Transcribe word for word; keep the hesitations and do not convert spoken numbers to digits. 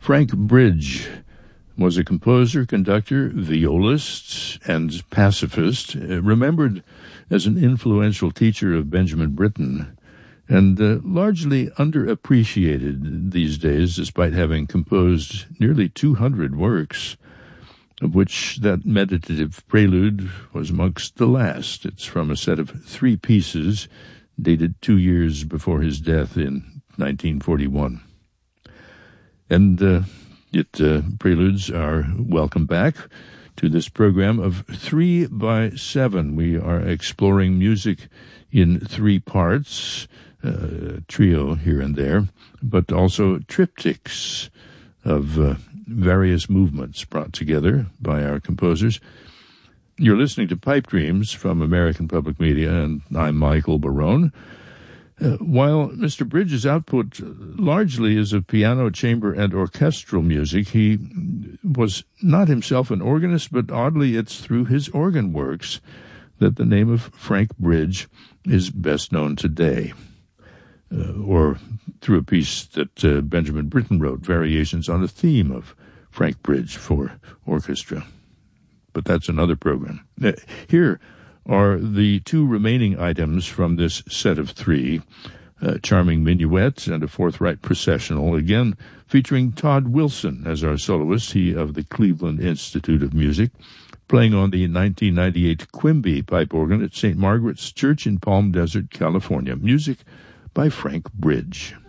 Frank Bridge was a composer, conductor, violist, and pacifist, uh, remembered as an influential teacher of Benjamin Britten, and uh, largely underappreciated these days, despite having composed nearly two hundred works, of which that meditative prelude was amongst the last. It's from a set of three pieces dated two years before his death in nineteen forty-one. And uh, it uh, preludes are welcome back to this program of Three by Seven. We are exploring music in three parts, uh, trio here and there, but also triptychs of uh, various movements brought together by our composers. You're listening to Pipe Dreams from American Public Media, and I'm Michael Barone. Uh, while Mister Bridges' output largely is of piano, chamber, and orchestral music, he was not himself an organist, but oddly it's through his organ works that the name of Frank Bridge is best known today, uh, or through a piece that uh, Benjamin Britten wrote, Variations on a Theme of Frank Bridge for Orchestra. But that's another program. Uh, here are the two remaining items from this set of three, a charming minuet and a forthright processional, again featuring Todd Wilson as our soloist, he of the Cleveland Institute of Music, playing on the nineteen ninety-eight Quimby pipe organ at Saint Margaret's Church in Palm Desert, California. Music by Frank Bridge.